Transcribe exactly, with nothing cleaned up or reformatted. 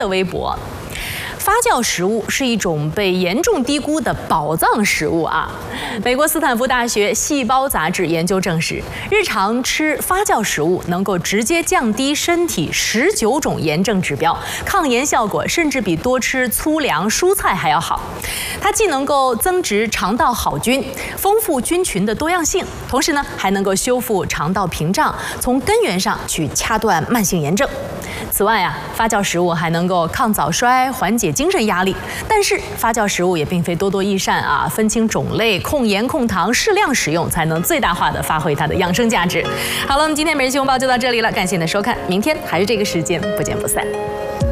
的微博。 发酵食物是一种被严重低估的宝藏食物啊！美国斯坦福大学细胞杂志研究证实，日常吃发酵食物能够直接降低身体十九种炎症指标，抗炎效果甚至比多吃粗粮蔬菜还要好。它既能够增殖肠道好菌，丰富菌群的多样性，同时呢还能够修复肠道屏障，从根源上去掐断慢性炎症。 此外啊，发酵食物还能够抗早衰、缓解精神压力。但是发酵食物也并非多多益善啊，分清种类、控盐控糖，适量使用，才能最大化的发挥它的养生价值。好了，我们今天每日新闻报就到这里了，感谢你的收看，明天还是这个时间，不见不散。